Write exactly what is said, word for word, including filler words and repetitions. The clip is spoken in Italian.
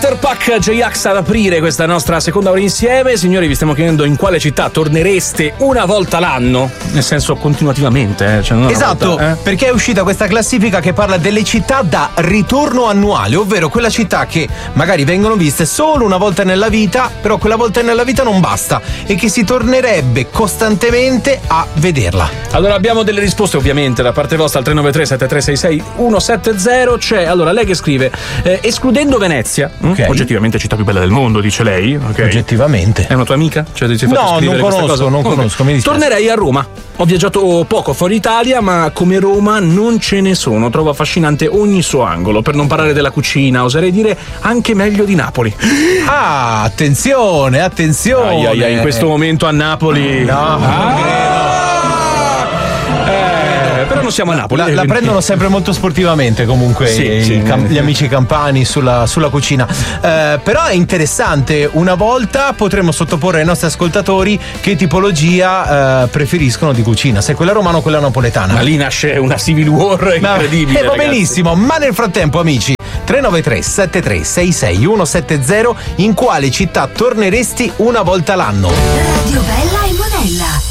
Pack J-Ax ad aprire questa nostra seconda ora insieme. Signori, vi stiamo chiedendo in quale città tornereste una volta l'anno, nel senso continuativamente, eh? Cioè non esatto, volta, eh? perché è uscita questa classifica che parla delle città da ritorno annuale, ovvero quella città che magari vengono viste solo una volta nella vita, però quella volta nella vita non basta e che si tornerebbe costantemente a vederla. Allora abbiamo delle risposte ovviamente da parte vostra al tre nove tre sette tre sei sei uno sette zero. C'è allora lei che scrive eh, escludendo Venezia, okay. oggettivamente città più bella del mondo, dice lei, okay. Oggettivamente. È una tua amica? Cioè, ti sei fatto no, non conosco, cosa? non okay. conosco, mi dispiace. Tornerei a Roma. Ho viaggiato poco fuori Italia, ma come Roma non ce ne sono. Trovo affascinante ogni suo angolo. Per non parlare della cucina, oserei dire anche meglio di Napoli. Ah, attenzione, attenzione. Ai, ai, ai, in questo momento a Napoli. No, ah! Eh, però non siamo a Napoli. La, la prendono sempre molto sportivamente comunque sì, i, sì. Cam, gli amici campani sulla, sulla cucina. Eh, però è interessante, una volta potremo sottoporre ai nostri ascoltatori che tipologia eh, preferiscono di cucina, se quella romana o quella napoletana. Ma lì nasce una civil war incredibile. Eh, va benissimo, ma nel frattempo amici, tre nove tre sette tre sei sei uno sette zero, in quale città torneresti una volta l'anno? Radio Bella e Monella.